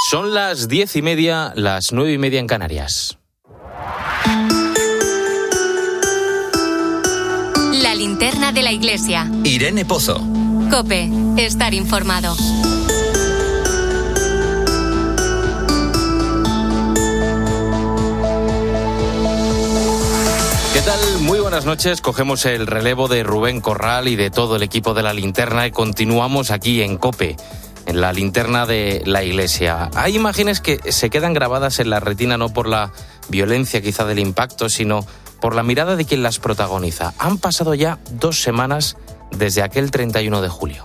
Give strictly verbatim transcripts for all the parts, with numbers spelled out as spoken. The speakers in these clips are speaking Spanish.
Son las diez y media, las nueve y media en Canarias. La linterna de la iglesia. Irene Pozo. COPE. Estar informado. ¿Qué tal? Muy buenas noches. Cogemos el relevo de Rubén Corral y de todo el equipo de La Linterna y continuamos aquí en COPE, en la linterna de la iglesia. Hay imágenes que se quedan grabadas en la retina no por la violencia quizá del impacto, sino por la mirada de quien las protagoniza. Han pasado ya dos semanas desde aquel treinta y uno de julio.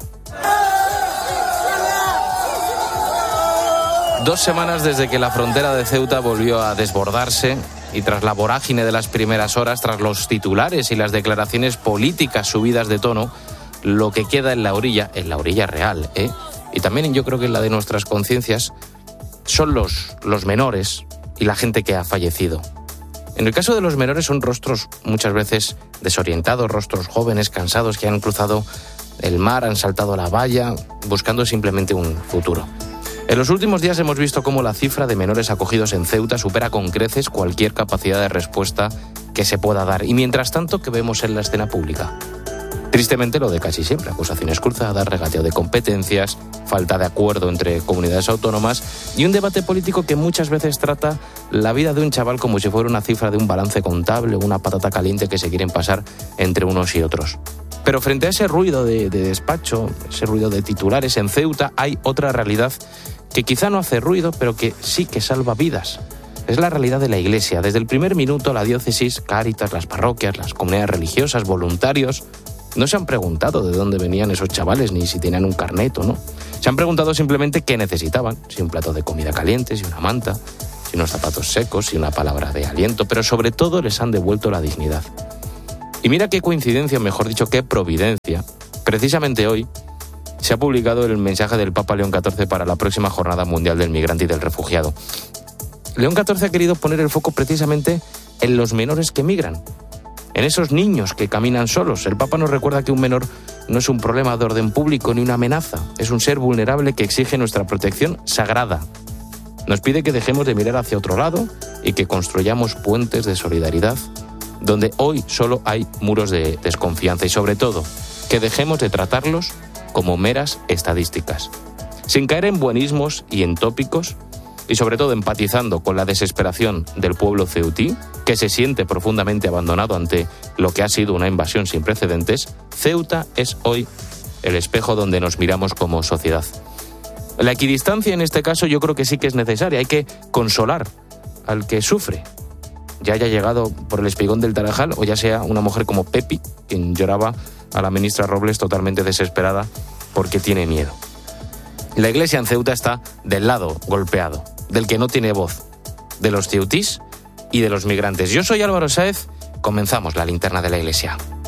Dos semanas desde que la frontera de Ceuta volvió a desbordarse y tras la vorágine de las primeras horas, tras los titulares y las declaraciones políticas subidas de tono, lo que queda en la orilla, en la orilla real, ¿eh? Y también yo creo que en la de nuestras conciencias, son los, los menores y la gente que ha fallecido. En el caso de los menores son rostros muchas veces desorientados, rostros jóvenes, cansados, que han cruzado el mar, han saltado la valla, buscando simplemente un futuro. En los últimos días hemos visto cómo la cifra de menores acogidos en Ceuta supera con creces cualquier capacidad de respuesta que se pueda dar. Y mientras tanto, ¿qué vemos en la escena pública? Tristemente lo de casi siempre, acusaciones cruzadas, regateo de competencias, falta de acuerdo entre comunidades autónomas y un debate político que muchas veces trata la vida de un chaval como si fuera una cifra de un balance contable o una patata caliente que se quieren pasar entre unos y otros. Pero frente a ese ruido de, de despacho, ese ruido de titulares en Ceuta, hay otra realidad que quizá no hace ruido, pero que sí que salva vidas. Es la realidad de la Iglesia. Desde el primer minuto, la diócesis, Cáritas, las parroquias, las comunidades religiosas, voluntarios, no se han preguntado de dónde venían esos chavales, ni si tenían un carnet o no. Se han preguntado simplemente qué necesitaban, si un plato de comida caliente, si una manta, si unos zapatos secos, si una palabra de aliento, pero sobre todo les han devuelto la dignidad. Y mira qué coincidencia, mejor dicho, qué providencia. Precisamente hoy se ha publicado el mensaje del Papa León catorce para la próxima Jornada Mundial del Migrante y del Refugiado. León catorce ha querido poner el foco precisamente en los menores que migran, en esos niños que caminan solos. El Papa nos recuerda que un menor no es un problema de orden público ni una amenaza, es un ser vulnerable que exige nuestra protección sagrada. Nos pide que dejemos de mirar hacia otro lado y que construyamos puentes de solidaridad donde hoy solo hay muros de desconfianza y sobre todo que dejemos de tratarlos como meras estadísticas, sin caer en buenismos y en tópicos y sobre todo empatizando con la desesperación del pueblo ceutí, que se siente profundamente abandonado ante lo que ha sido una invasión sin precedentes. Ceuta es hoy el espejo donde nos miramos como sociedad. La equidistancia en este caso yo creo que sí que es necesaria, hay que consolar al que sufre, ya haya llegado por el espigón del Tarajal o ya sea una mujer como Pepi, quien lloraba a la ministra Robles totalmente desesperada porque tiene miedo. La iglesia en Ceuta está del lado golpeado, del que no tiene voz, de los ceutís y de los migrantes. Yo soy Álvaro Sáez, comenzamos la linterna de la iglesia.